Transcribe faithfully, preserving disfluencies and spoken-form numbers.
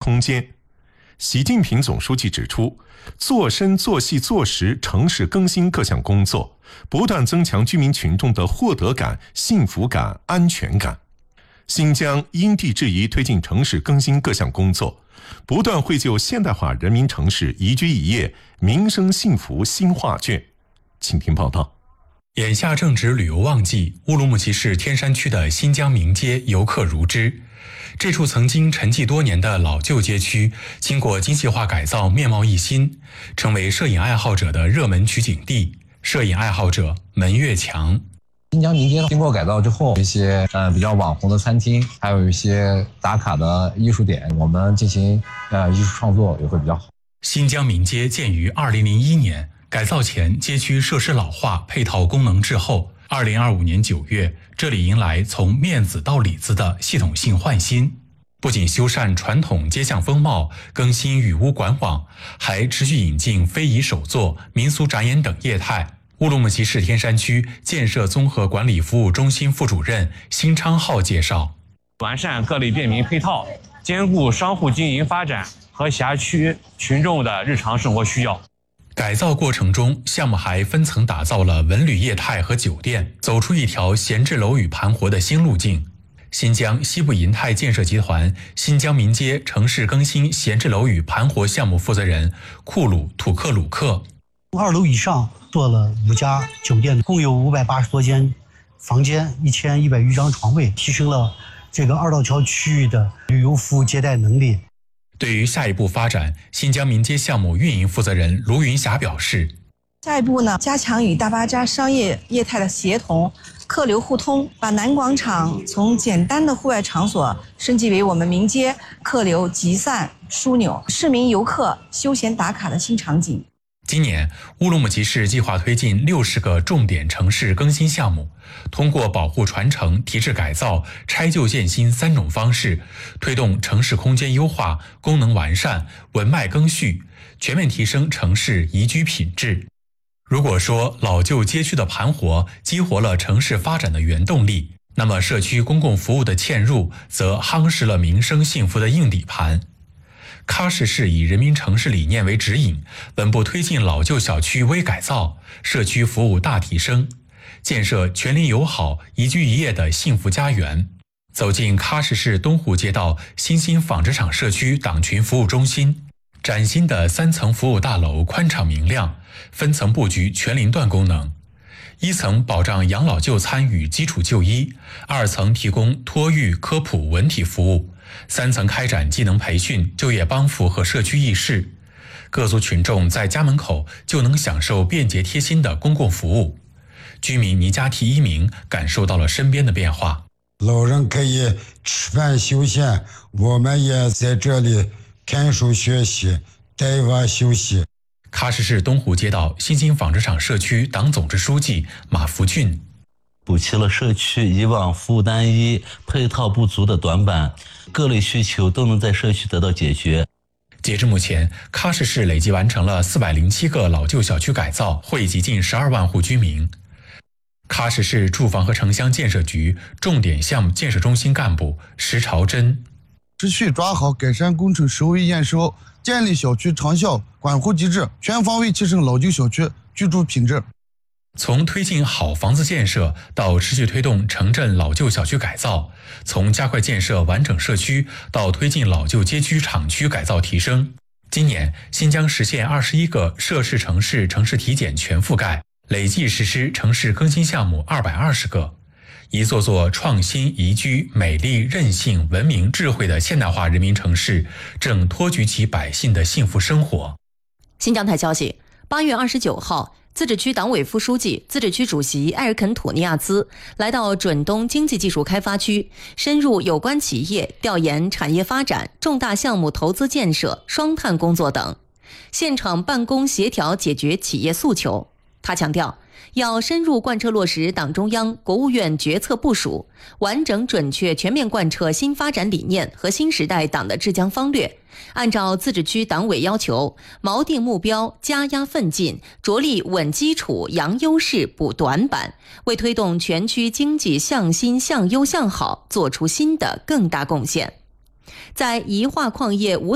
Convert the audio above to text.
空间。习近平总书记指出，做深做细做实城市更新各项工作，不断增强居民群众的获得感、幸福感、安全感。新疆因地制宜推进城市更新各项工作，不断绘就现代化人民城市宜居宜业、民生幸福新画卷。请听报道。 眼下正值旅游旺季，乌鲁木齐市天山区的新疆名街游客如织。这处曾经沉寂多年的老旧街区，经过精细化改造，面貌一新，成为摄影爱好者的热门取景地。摄影爱好者门月强。 新疆名街经过改造之后，一些呃比较网红的餐厅，还有一些打卡的艺术点，我们进行呃艺术创作也会比较好。 新疆名街建于二零零一年，改造前街区设施老化，配套功能滞后。二零二五年九月，这里迎来从面子到里子的系统性换新，不仅修缮传统街巷风貌，更新雨屋管网，还持续引进非遗手作、民俗展演等业态。乌鲁木齐市天山区建设综合管理服务中心副主任辛昌浩介绍， 完善各类便民配套，兼顾商户经营发展和辖区群众的日常生活需要。 改造过程中，项目还分层打造了文旅业态和酒店，走出一条闲置楼宇盘活的新路径。新疆西部银泰建设集团新疆民街城市更新闲置楼宇盘活项目负责人库鲁土克鲁克， 二楼以上做了五家酒店，共有五百八十多间房间，一千一百余张床位，提升了这个二道桥区域的旅游服务接待能力。 对于下一步发展，新疆民街项目运营负责人卢云霞表示， 下一步呢，加强与大巴扎商业业态的协同，客流互通，把南广场从简单的户外场所升级为我们民街客流集散枢纽、市民游客休闲打卡的新场景。 今年，乌鲁木齐市计划推进六十个重点城市更新项目，通过保护传承、提质改造、拆旧建新三种方式，推动城市空间优化、功能完善、文脉更续，全面提升城市宜居品质。如果说老旧街区的盘活激活了城市发展的原动力，那么社区公共服务的嵌入则夯实了民生幸福的硬底盘。喀什市以人民城市理念为指引，稳步推进老旧小区微改造，社区服务大提升，建设全邻友好、宜居宜业的幸福家园。走进喀什市东湖街道新兴纺织厂社区党群服务中心，崭新的三层服务大楼宽敞明亮，分层布局全龄段功能。一层保障养老就餐与基础就医，二层提供托育、科普、文体服务，三层开展技能培训、就业帮扶和社区议事。各族群众在家门口就能享受便捷贴心的公共服务。居民尼加提一鸣感受到了身边的变化。 老人可以吃饭休闲，我们也在这里看书学习，带娃休息。 喀什市东湖街道新兴纺织厂社区党总支书记马福俊， 补齐了社区以往服务单一、配套不足的短板，各类需求都能在社区得到解决。 截至目前，喀什市累计完成了四百零七个老旧小区改造，惠及近十二万户居民。喀什市住房和城乡建设局重点项目建设中心干部石朝珍， 持续抓好改善工程实物验收，建立小区长效管护机制，全方位提升老旧小区居住品质。 从推进好房子建设到持续推动城镇老旧小区改造，从加快建设完整社区到推进老旧街区厂区改造提升。今年，新疆实现二十一个涉市城市城市体检全覆盖，累计实施城市更新项目二百二十个。一座座创新、宜居、美丽、韧性、文明、智慧的现代化人民城市，正托举起百姓的幸福生活。 新疆台消息，八月二十九号，自治区党委副书记、自治区主席埃尔肯土尼亚兹来到准东经济技术开发区，深入有关企业调研产业发展、重大项目投资建设、双碳工作等，现场办公协调解决企业诉求。他强调，要深入贯彻落实党中央、国务院决策部署，完整准确全面贯彻新发展理念和新时代党的治疆方略，按照自治区党委要求，锚定目标，加压奋进，着力稳基础、扬优势、补短板，为推动全区经济向新、向优、向好做出新的更大贡献。在宜化矿业无